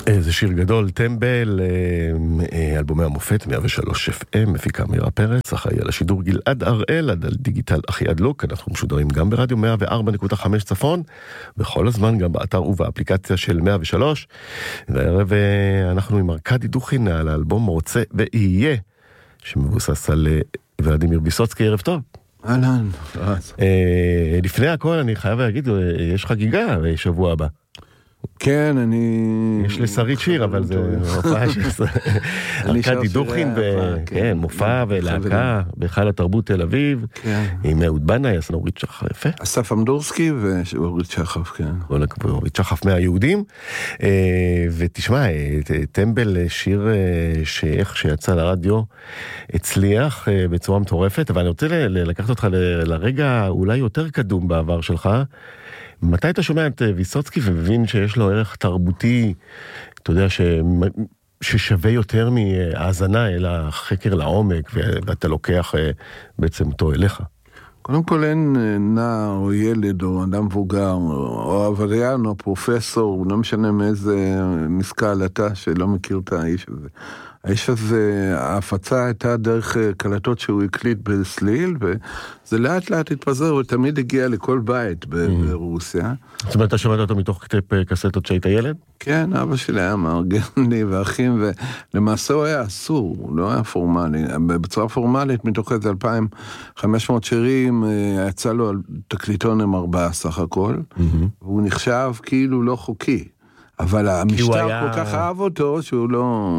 זה שיר גדול, טמבל, אלבומי המופת, 103 FM, מפיקה מירה פרץ, אחראי על השידור גלעד הראל, עד על דיגיטל אחי הדלוק, אנחנו משודרים גם ברדיו 104.5 צפון, וכל הזמן גם באתר ובאפליקציה של 103, והערב אנחנו עם ארקדי דוכין על האלבום רוצה ויהיה, שמבוסס על ולדימיר ויסוצקי, ערב טוב. אהלן. לפני הכל אני חייב להגיד, יש חגיגה שבוע הבא. כן, יש לשרית שיר, אבל זה הופעה של ארקדי דוכין, מופע ולהקה, בהיכל התרבות תל אביב, עם אהוד בנאי, אורית שחף, יפה. אסף אמדורסקי ואורית שחף, כן. אורית שחף מהיהודים, ותשמע, טמבל שיר שאיך שיצא לרדיו, הצליח בצורה מטורפת, אבל אני רוצה לקחת אותך לרגע אולי יותר קדום בעבר שלך, מתי אתה שומע את ויסוצקי ומבין שיש לו ערך תרבותי, אתה יודע, ששווה יותר מהאזנה אל החקר לעומק, ואתה לוקח בעצם אותו אליך? קודם כל אין נער או ילד או אדם מבוגר, או עבריין או פרופסור, לא משנה מאיזה משכל אתה שלא מכיר את האיש הזה. האיש הזה, ההפצה הייתה דרך קלטות שהוא הקליט בסליל, וזה לאט לאט התפזר, ותמיד הגיע לכל בית ברוסיה. זאת אומרת, אתה שומעת אותו מתוך כתב קסטות שהיית ילד? כן, אבא שלי היה מארגן לי ואחים, ולמעשה הוא היה אסור, הוא לא היה פורמלי. בצורה פורמלית, מתוך איזה 2,500 שירים, יצא לו על תקליטון M4 סך הכל, והוא נחשב כאילו לא חוקי. אבל המשטר כל כך אהב אותו, שהוא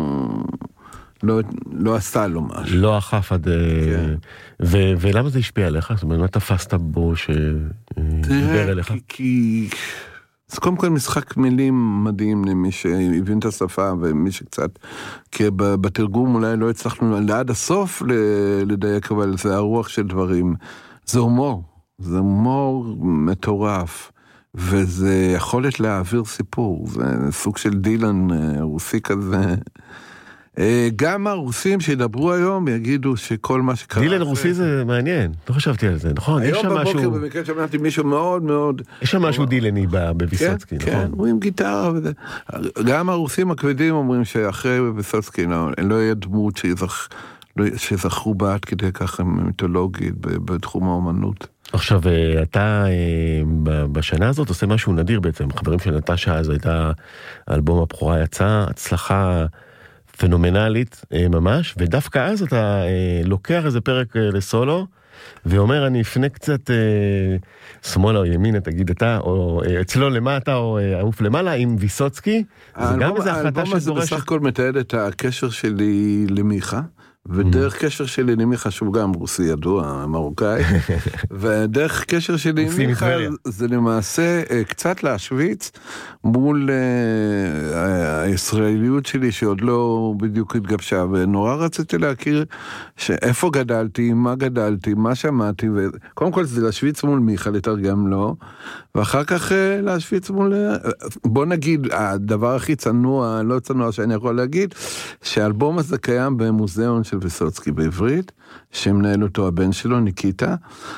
לא עשה לו משהו. לא אכף עד... ולמה זה השפיע עליך? זאת אומרת, מה תפסת בו שדיבר אליך? כי... זה קודם כל משחק מילים מדהים למי שהבין את השפה, ומי שקצת... כי בתרגום אולי לא הצלחנו לעד הסוף לדייק, אבל זה הרוח של דברים. זה הומור. זה הומור מטורף. וזה יכולת להעביר סיפור. זה סוג של דילן רוסי כזה... גם הרוסים שידברו היום יגידו שכל מה שקרה... דילן רוסי זה מעניין, לא חשבתי על זה, נכון? היום בבוקר במקרה שמעתי מישהו מאוד מאוד... יש שם משהו דילני בויסוצקי, נכון? כן, הוא עם גיטרה וזה. גם הרוסים הכבדים אומרים שאחרי ויסוצקי לא יהיה דמות שזכרו בה עד כדי ככה מיתולוגית בתחום האומנות. עכשיו, אתה בשנה הזאת עושה משהו נדיר בעצם, חברים של נטשה, אז הייתה האלבום הבכורה יצא, הצלחה פנומנלית ממש, ודווקא אז אתה לוקח איזה פרק לסולו, ואומר אני אפנה קצת שמאלה או ימינה, תגיד אתה, או אצלו למטה או עוף למעלה עם ויסוצקי, זה גם איזו החלטה שדורשת. האלבום הזה בסך הכל מתעד את הקשר שלי למיכה, ודרך קשר שלי למיכה, שהוא גם רוסי ידוע, מרוקאי, ודרך קשר שלי למיכה, זה למעשה קצת להשוויץ, מול הישראליות שלי, שעוד לא בדיוק התגבשה, ונורא רציתי להכיר איפה גדלתי, מה גדלתי, מה שמעתי, וקודם כל זה להשוויץ מול מיכה, לתרגם לו, ואחר כך להשוויץ מול... בוא נגיד, הדבר הכי צנוע, לא צנוע שאני יכול להגיד, שהאלבום הזה קיים במוזיאון של ויסוצקי בעברית, שמנהל אותו הבן שלו, ניקיטה,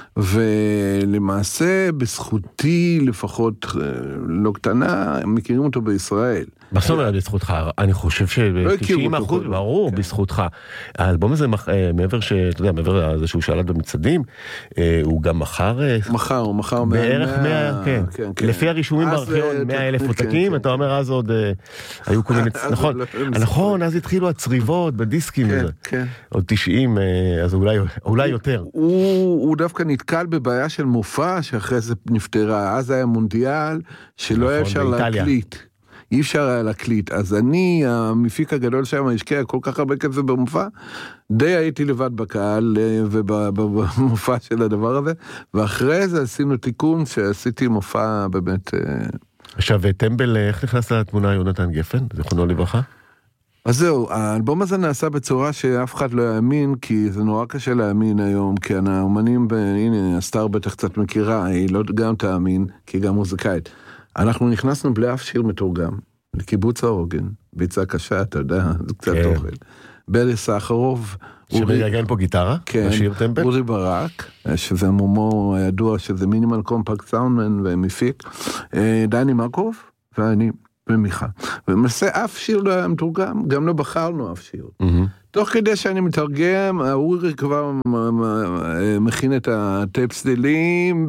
ולמעשה בזכותי לפחות לא קטנה, הם מכירים אותו בישראל. בסוף בזכותך, אני חושב ש-90% ברור בזכותך. האלבום הזה, מעבר שאתה יודע, מעבר לזה שהוא שאלת במצעדים, הוא גם הוא מכר בערך 100, כן. לפי הרישומים בארכיון, 100,000 עותקים, אתה אומר אז עוד היו כל מיני, נכון, אז התחילו הצריבות בדיסקים, עוד 90, אז אולי יותר. הוא דווקא נתקל בבעיה של מופע, שאחרי זה נפטרה, אז היה מונדיאל, שלא היה אפשר להקליט. אי אפשר היה להקליט, אז אני, המפיק הגדול שם, השקיע כל כך הרבה כזה במופע, די הייתי לבד בקהל ובמופע של הדבר הזה, ואחרי זה עשינו תיקון שעשיתי מופע באמת... עכשיו, טמבל, איך נכנס לתמונה יונתן גפן? זכרונו לברכה? אז זהו, האלבום הזה נעשה בצורה שאף אחד לא יאמין, כי זה נורא קשה להאמין היום, כי האומנים, הנה, הסטאר בטח קצת מכירה, היא לא גם תאמין, כי היא גם מוזיקאית. אנחנו נכנסנו בלי אף שיר מתורגם, לקיבוץ העוגן, ביצה קשה, אתה יודע, זה קצת אוכל. בלי סחרוב. שמייגן פה גיטרה? כן, בשיר טמבל? אורי ברק, שזה מומו הידוע, שזה מינימל קומפקט סאונדמן ומפיק, דני מקוב, ואני, במיכה. ולמעשה אף שיר לא היה מתורגם, גם לא בחרנו אף שיר. תוך כדי שאני מתרגם, אורי כבר מכין את הטייפ סלילים,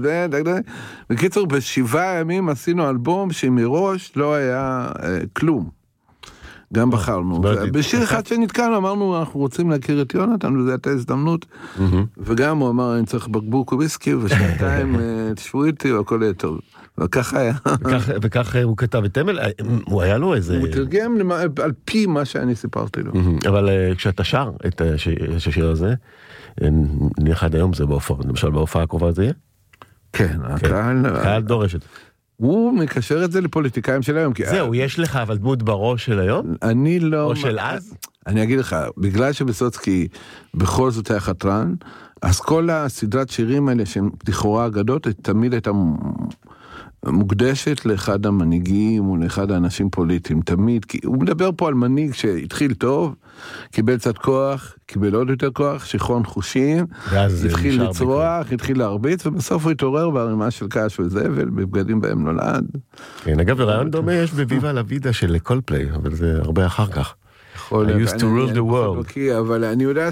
בקיצור, ב7 ימים עשינו אלבום שמראש לא היה כלום. גם בחרנו. בשיר אחד שנתקענו, אמרנו, אנחנו רוצים להכיר את יונתן, וזו הייתה הזדמנות, וגם הוא אמר, אני צריך בקבוק וויסקי, ושעתיים תשבו איתי, והכל יהיה טוב. וכך היה. וכך הוא כתב את טמבל, הוא היה לו איזה... הוא תרגם על פי מה שאני סיפרתי לו. אבל כשאתה שר את השיר הזה, נניח עד היום זה בהופעה, למשל בהופעה הקרובה זה יהיה? כן, הקהל דורש את זה. הוא מקשר את זה לפוליטיקאים של היום. זהו, יש לך אבל דמות בראש של היום? אני לא... או של אז? אני אגיד לך, בגלל שבסוצקי בכל זאת היה חתרן, אז כל הסדרת שירים האלה שהם לכאורה אגדות, תמיד הייתה מוקדשת לאחד המנהיגים או לאחד האנשים פוליטיים, תמיד, כי הוא מדבר פה על מנהיג שהתחיל טוב, קיבל קצת כוח, קיבל עוד יותר כוח, שיכרון חושים, התחיל לצרוח, התחיל להרביץ, ובסוף הוא התעורר בערימה של קש וזבל, בבגדים בהם נולד. כן, אגב, רעיון דומה יש בוויבה לוידה של קולפליי, אבל זה הרבה אחר כך. I used to rule the world. אבל אני יודע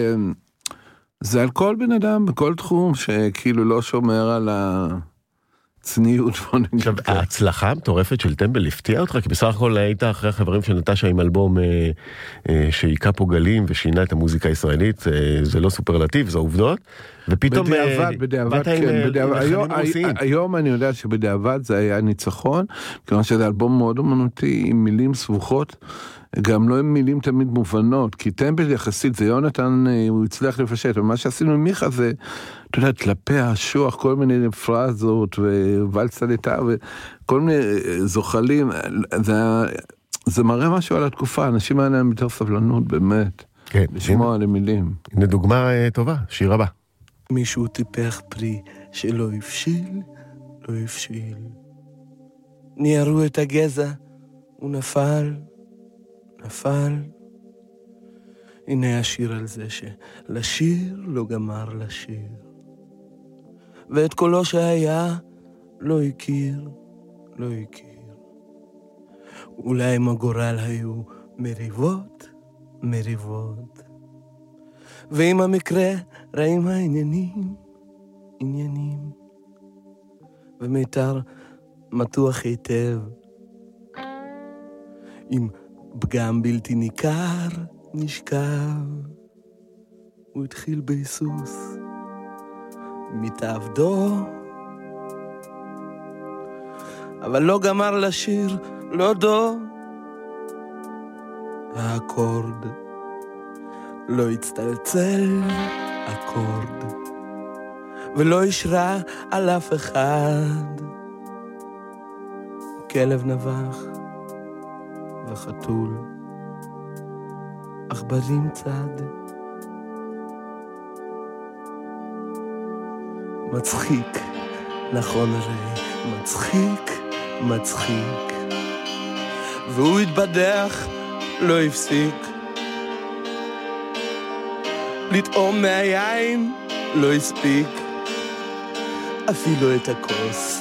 זה על כל בן אדם, בכל תחום, שכאילו לא שומר על הצניעות. עכשיו, ההצלחה המטורפת של טמבל הפתיעה אותך, כי בסך הכל היית אחרי החברים של נטשה עם אלבום שהיכה פה גלים ושינה את המוזיקה הישראלית, זה לא סופרלטיב, זה עובדות, ופתאום... בדיעבד, כן, היום אני יודע שבדיעבד זה היה ניצחון, כיוון שזה אלבום מאוד אומנותי, עם מילים סבוכות, גם לא עם מילים תמיד מובנות, כי טמבל יחסית, זה יונתן, הוא הצליח לפשט, ומה שעשינו עם מיכה זה, אתה יודע, תלפי השוח, כל מיני פרזות, ובלצה לטה, וכל מיני זוחלים, זה מראה משהו על התקופה, אנשים היה להם יותר סבלנות, באמת, כן, לשמוע על המילים. הנה דוגמה טובה, שיר הבא. מישהו טיפח פרי שלא הבשיל, לא הבשיל. ניירו את הגזע, הוא נפל. הנה השיר על זה שלשיר לא גמר לשיר, ואת קולו שהיה לא הכיר. אולי עם הגורל היו מריבות, ועם המקרה רעים העניינים, ומיתר מתוח היטב, עם פגם בלתי ניכר נשכב. הוא התחיל ביסוס מתעבדו, אבל לא גמר לשיר, לא דו. האקורד לא הצטלצל, אקורד, ולא ישרה על אף אחד. כלב נבח וחתול, עכברים צד. מצחיק, נכון הרי, מצחיק. והוא התבדח, לא הפסיק. לטעום מהיין, לא הספיק. אפילו את הכוס